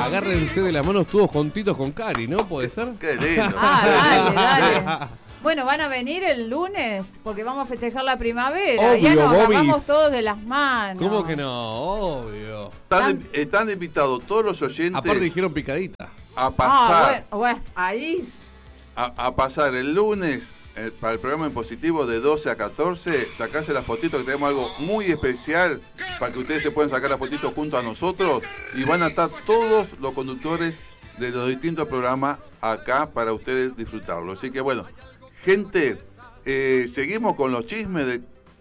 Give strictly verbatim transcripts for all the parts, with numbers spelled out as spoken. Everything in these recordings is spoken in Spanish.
agárrense de las manos todos juntitos con Cari, ¿no? ¿Puede ser? Qué lindo. Ah, dale, dale. Bueno, van a venir el lunes porque vamos a festejar la primavera. Obvio, ya nos Bobis. agarramos todos de las manos. ¿Cómo que no? Obvio. Están, están invitados todos los oyentes. Aparte dijeron picadita. A pasar. Ah, bueno, bueno, ahí. A, a pasar el lunes eh, para el programa en positivo de doce a catorce, sacarse la fotito, que tenemos algo muy especial para que ustedes se puedan sacar la fotito junto a nosotros, y van a estar todos los conductores de los distintos programas acá para ustedes disfrutarlo. Así que bueno, gente, eh, seguimos con los chismes de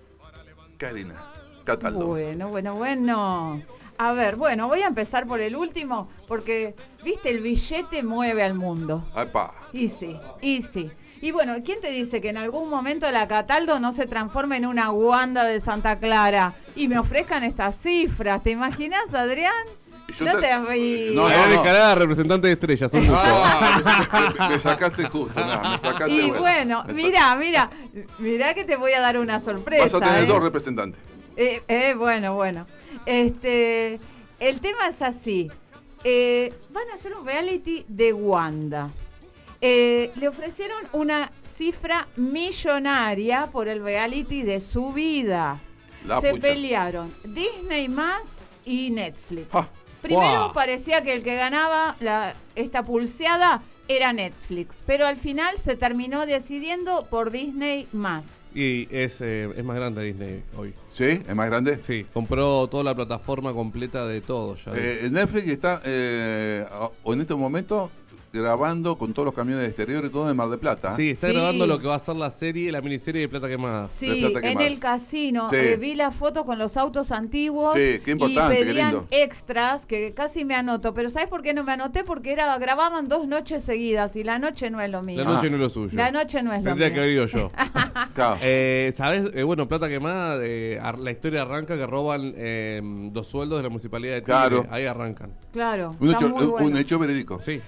Karina Cataldo. Bueno, bueno, bueno. A ver, bueno, voy a empezar por el último, porque, viste, el billete mueve al mundo. Epa. Y sí, y sí. Y bueno, ¿quién te dice que en algún momento la Cataldo no se transforme en una Wanda de Santa Clara y me ofrezcan estas cifras? ¿Te imaginas, Adrián? Yo No te- te ríes. No, Adrián Escalada, representante de Estrellas, un gusto. Ah, me, me- me sacaste justo, no, me sacaste Y bueno, Me sa- mira, mira, mira que te voy a dar una sorpresa. Vas a tener ¿eh? dos representantes. Eh, eh, bueno, bueno. Este, el tema es así. Eh, van a hacer un reality de Wanda. Eh, le ofrecieron una cifra millonaria por el reality de su vida. La Se pucha. pelearon Disney más y Netflix. Ah, Primero Wow. parecía que el que ganaba la, esta pulseada era Netflix, pero al final se terminó decidiendo por Disney más. Y es, eh, es más grande Disney hoy. ¿Sí? ¿Es más grande? Sí, compró toda la plataforma completa de todo ya. Eh, Netflix está eh, a- en este momento grabando con todos los camiones de exterior y todo en Mar del Plata. Sí, está Sí. grabando lo que va a ser la serie, la miniserie de Plata Quemada. De Sí, plata en quemada. el casino Sí. eh, vi la foto con los autos antiguos Sí, qué importante, y qué pedían lindo. extras que casi me anoto, pero ¿sabes por qué no me anoté? Porque era grababan dos noches seguidas y la noche no es lo mío. La noche no es lo suyo. La noche no es lo Tendría mío. que haber ido yo. Claro. Eh, ¿Sabes? Eh, bueno, Plata Quemada, eh, ar- la historia arranca que roban eh, dos sueldos de la municipalidad de Tigre. Claro. Ahí arrancan. Claro, Un está hecho, muy un bueno. hecho verídico. Sí.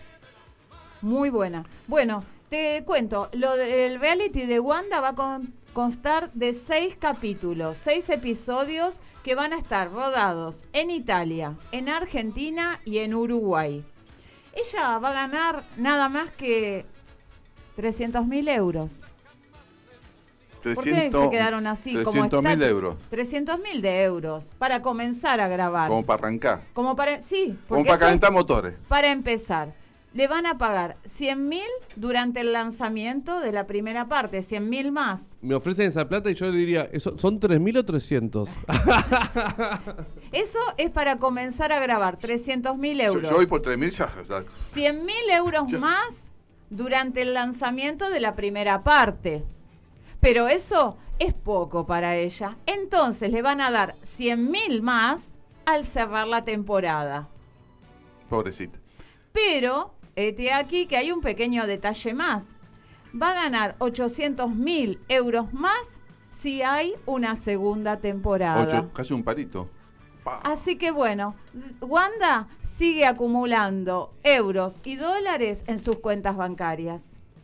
Muy buena. Bueno, te cuento, lo del reality de Wanda va a con- constar de seis capítulos, seis episodios que van a estar rodados en Italia, en Argentina y en Uruguay. Ella va a ganar nada más que trescientos mil euros. ¿Por qué se quedaron así? como trescientos mil está- euros. trescientos mil de euros para comenzar a grabar. Como para arrancar. Como para, sí, Como porque para eso- calentar motores. para empezar, le van a pagar cien mil durante el lanzamiento de la primera parte, cien mil más. Me ofrecen esa plata y yo le diría, ¿eso, ¿son tres mil o trescientos? Eso es para comenzar a grabar, trescientos mil Yo, euros. yo voy por tres mil ya. O sea, cien mil euros Yo- más durante el lanzamiento de la primera parte. Pero eso es poco para ella. Entonces le van a dar cien mil más al cerrar la temporada. pobrecita. Pero, este aquí que hay un pequeño detalle más. Va a ganar ochocientos mil euros más si hay una segunda temporada. Ocho, casi un palito. Pa. Así que bueno, Wanda sigue acumulando euros y dólares en sus cuentas bancarias.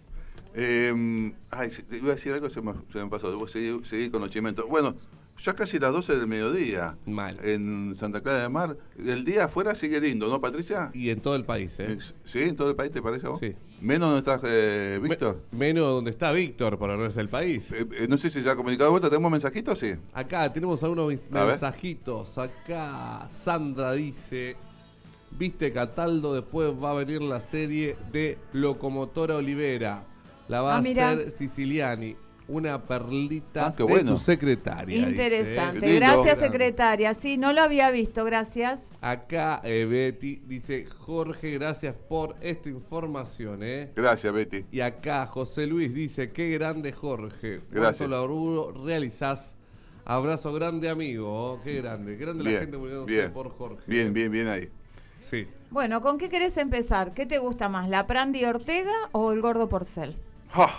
Eh, ay, si- te iba a decir algo, se me, se me pasó. Debo seguir, seguir con los chimentos. Bueno, ya casi las doce del mediodía. Mal. En Santa Clara de Mar. El día afuera sigue lindo, ¿no, Patricia? Y en todo el país, ¿eh? Eh, ¿Sí? ¿En todo el país te parece a vos? Sí. ¿Menos donde estás, eh, Víctor? Me- menos donde está Víctor, por no es el país. Eh, eh, no sé si se ha comunicado de vuelta. ¿Tenemos mensajitos? Sí. Acá tenemos algunos mis- A ver. mensajitos. Acá Sandra dice, viste Cataldo, después va a venir la serie de Locomotora Olivera. La va Ah, a mirá. hacer Siciliani. Una perlita Ah, qué de bueno. tu secretaria. Interesante. Lindo. Gracias, Grande. secretaria. Sí, no lo había visto, gracias. Acá eh, Betty dice, Jorge, gracias por esta información, ¿eh? Gracias, Betty. Y acá José Luis dice, qué grande Jorge. Gracias. Cuánto laburo realizás. Abrazo grande, amigo. Qué grande. Qué grande la Bien, gente muriéndose bien. por Jorge. Bien, bien, bien ahí. Sí. Bueno, ¿con qué querés empezar? ¿Qué te gusta más, la Prandi Ortega o el gordo Porcel? ¡Ah!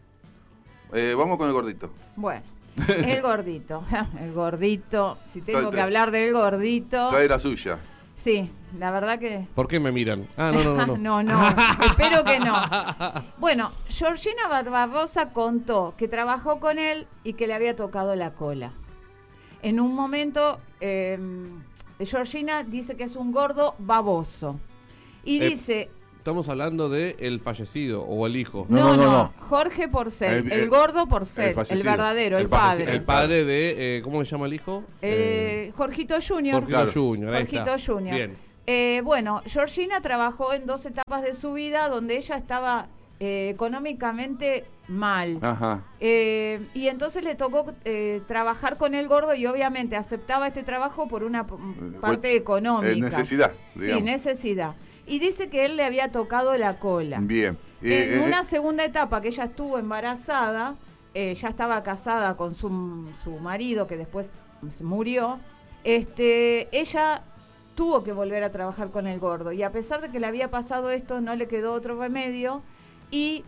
Eh, vamos con el gordito. Bueno, el gordito. El gordito. Si tengo Trae- que hablar del gordito. Trae la suya. Sí, la verdad que... ¿Por qué me miran? Ah, no, no, no. no. no, no, espero que no. Bueno, Georgina Barbarosa contó que trabajó con él y que le había tocado la cola. En un momento, eh, Georgina dice que es un gordo baboso. Y Eh, dice... Estamos hablando de el fallecido o el hijo. No, No, no, no, no. Jorge Porcel, El- el, el- gordo Porcel, el el, fallecido. verdadero, el, El padre. fallecido. El padre de, eh, ¿cómo se llama el hijo? Eh, Jorgito Junior. Jorgito Claro. Junior. ahí Jorgito está. Junior. Bien. Eh, bueno, Georgina trabajó en dos etapas de su vida donde ella estaba eh, económicamente mal. Ajá. Eh, y entonces le tocó eh, trabajar con el gordo y obviamente aceptaba este trabajo por una p- parte Eh, económica. eh, necesidad, digamos. Sí, necesidad. Y dice que él le había tocado la cola. Bien. En Eh, eh, una segunda etapa que ella estuvo embarazada, eh, ya estaba casada con su, su marido que después murió, este, ella tuvo que volver a trabajar con el gordo y a pesar de que le había pasado esto no le quedó otro remedio y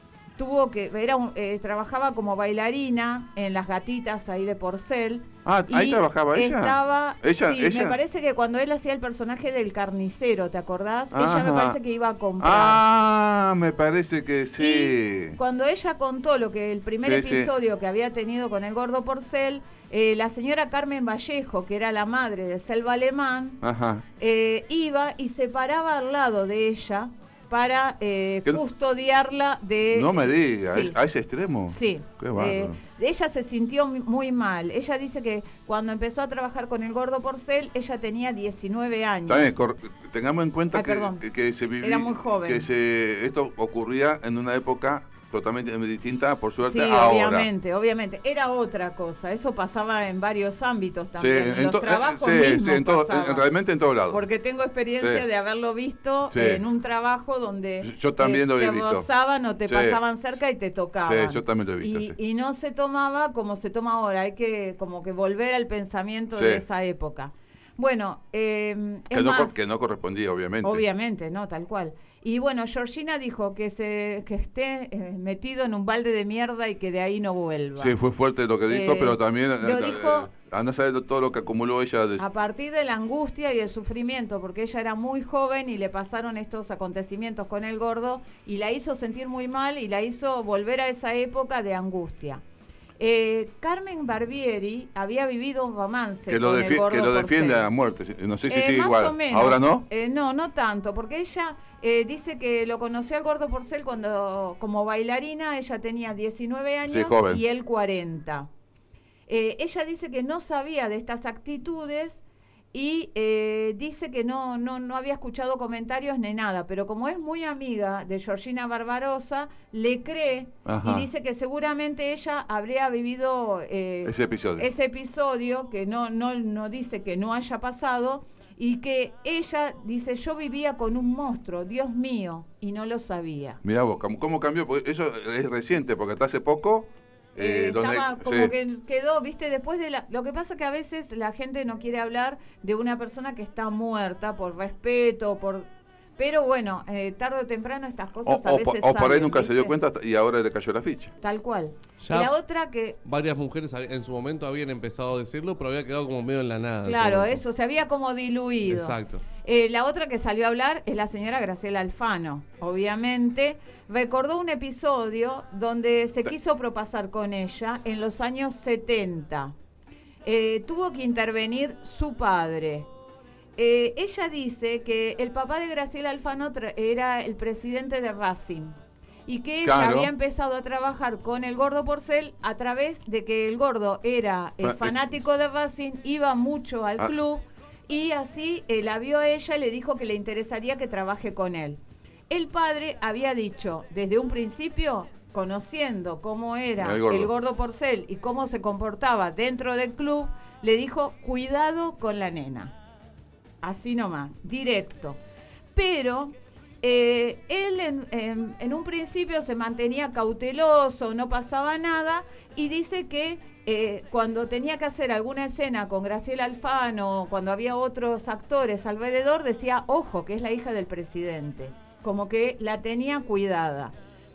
tuvo que era un- eh, trabajaba como bailarina en Las Gatitas ahí de Porcel. Ah, ahí y trabajaba ella. Estaba, Ella- sí, ella- me parece que cuando él hacía el personaje del carnicero, ¿te acordás? Ella me Ajá. parece que iba a comprar. Ah, me parece que sí. Y cuando ella contó lo que el primer Sí, sí. episodio que había tenido con el gordo Porcel, eh, la señora Carmen Vallejo, que era la madre de Selva Alemán, Ajá. eh, iba y se paraba al lado de ella para eh, Que no- custodiarla de... No me digas, Sí. a ese extremo. Sí, Qué eh, bárbaro. ella se sintió mu- muy mal. Ella dice que cuando empezó a trabajar con el gordo Porcel, ella tenía diecinueve años. También, cor- tengamos en cuenta Ay, que, perdón. que, que se vivía, Era muy joven. que se, esto ocurría en una época totalmente distinta, por suerte, Sí, ahora. obviamente, obviamente. Era otra cosa. Eso pasaba en varios ámbitos también. en Los to- trabajos sí, mismos sí, en todo- pasaba. en- realmente en todos lados. Porque tengo experiencia Sí. de haberlo visto Sí. en un trabajo donde Yo también eh, lo he te visto. rozaban o te Sí. pasaban cerca y te tocaban. Sí, yo también lo he visto, Y, sí. y no se tomaba como se toma ahora. Hay que como que volver al pensamiento Sí. de esa época. Bueno, eh, Que es no, más, cor- que no correspondía, obviamente. obviamente, no, tal cual. Y bueno, Georgina dijo que se que esté eh, metido en un balde de mierda y que de ahí no vuelva. Sí, fue fuerte lo que dijo, Eh, pero también lo eh, dijo- eh, anda a saber todo lo que acumuló ella. De, A partir de la angustia y el sufrimiento, porque ella era muy joven y le pasaron estos acontecimientos con el gordo y la hizo sentir muy mal y la hizo volver a esa época de angustia. Eh, Carmen Barbieri había vivido un romance que lo, con el defi- gordo que lo defiende Porcel. a muerte. sí, No sé si Eh, sigue más igual. o menos. ¿Ahora no? Eh, no, no tanto, porque ella eh, dice que lo conoció al gordo Porcel cuando, como bailarina, ella tenía diecinueve años Sí, joven. y él cuarenta. Eh, ella dice que no sabía de estas actitudes y eh, dice que no, no, no había escuchado comentarios ni nada, pero como es muy amiga de Georgina Barbarosa, le cree Ajá. y dice que seguramente ella habría vivido eh, Ese episodio. ese episodio, que no, no, no dice que no haya pasado, y que ella dice, yo vivía con un monstruo, Dios mío, y no lo sabía. Mirá vos, ¿cómo, cómo cambió? Porque eso es reciente, porque hasta hace poco... Eh, eh, donde- estaba como sí. que quedó, viste, después de la... Lo que pasa que a veces la gente no quiere hablar de una persona que está muerta por respeto, por... Pero bueno, eh, tarde o temprano estas O, cosas a o, veces o por ahí salen, nunca se dio ¿viste? cuenta hasta- y ahora le cayó la ficha. Tal cual. Ya- Y la otra que... Varias mujeres hab- en su momento habían empezado a decirlo, pero había quedado como medio en la nada. en su Claro, momento. eso, se había como diluido. Exacto. Eh, la otra que salió a hablar es la señora Graciela Alfano. Obviamente, recordó un episodio donde se quiso propasar con ella en los años setenta. Eh, tuvo que intervenir su padre. Eh, ella dice que el papá de Graciela Alfano tra- era el presidente de Racing y que ella Claro. había empezado a trabajar con el gordo Porcel a través de que el gordo era eh, Fa- eh, fanático de Racing, iba mucho al Ah. club y así eh, la vio a ella y le dijo que le interesaría que trabaje con él. El padre había dicho desde un principio, conociendo cómo era El gordo. el gordo Porcel y cómo se comportaba dentro del club, le dijo, cuidado con la nena. Así nomás, directo. Pero eh, él en, en- en un principio se mantenía cauteloso, no pasaba nada, y dice que eh, cuando tenía que hacer alguna escena con Graciela Alfano, cuando había otros actores alrededor, decía, ojo, que es la hija del presidente. Como que la tenía cuidada.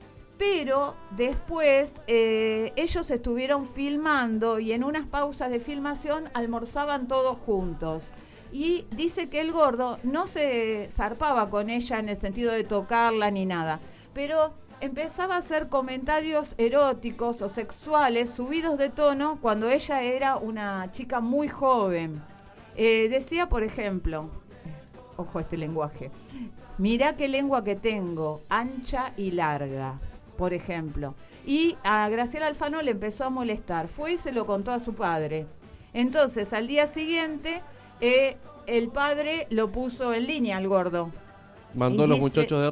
Pero después eh, ellos estuvieron filmando y en unas pausas de filmación almorzaban todos juntos. Y dice que el gordo no se zarpaba con ella en el sentido de tocarla ni nada, pero empezaba a hacer comentarios eróticos o sexuales subidos de tono cuando ella era una chica muy joven. Eh, decía, por ejemplo, ojo a este lenguaje, mirá qué lengua que tengo, ancha y larga, por ejemplo. Y a Graciela Alfano le empezó a molestar, fue y se lo contó a su padre. Entonces, al día siguiente, eh, el padre lo puso en línea al gordo. Mandó Y los dice- muchachos de